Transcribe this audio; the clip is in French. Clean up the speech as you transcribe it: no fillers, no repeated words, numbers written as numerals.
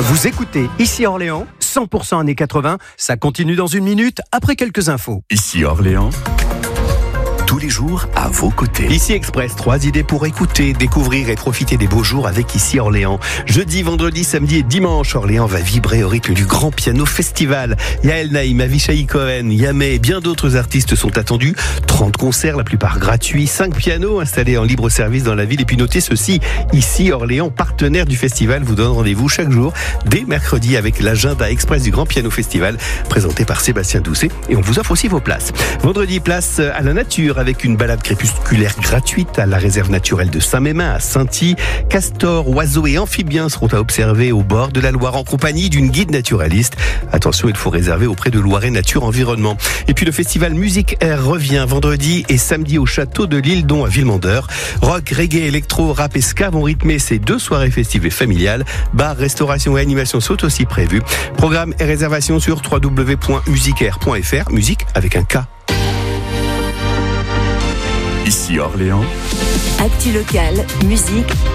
Vous écoutez Ici Orléans, 100% années 80, ça continue dans une minute après quelques infos. Ici Orléans, tous les jours à vos côtés. Ici Express, 3 idées pour écouter, découvrir et profiter des beaux jours avec Ici Orléans. Jeudi, vendredi, samedi et dimanche, Orléans va vibrer au rythme du Grand Piano Festival. Yael Naïm, Avishai Cohen, Yamé et bien d'autres artistes sont attendus. 30 concerts, la plupart gratuits, 5 pianos installés en libre service dans la ville. Et puis notez ceci, Ici Orléans, partenaire du festival, vous donne rendez-vous chaque jour dès mercredi avec l'agenda express du Grand Piano Festival présenté par Sébastien Doucet. Et on vous offre aussi vos places. Vendredi, place à la nature avec une balade crépusculaire gratuite à la réserve naturelle de Saint-Mémin à Sainty. Castors, oiseaux et amphibiens seront à observer au bord de la Loire en compagnie d'une guide naturaliste. Attention, il faut réserver auprès de Loiret Nature Environnement. Et puis le festival Musique Air revient vendredi et samedi au château de l'Île-Don à Villemandeur. Rock, reggae, électro, rap et ska vont rythmer ces 2 soirées festives et familiales. Bar, restauration et animation sont aussi prévus. Programme et réservation sur www.musicair.fr. Musique avec un K. Ici Orléans. Actu locale, musique.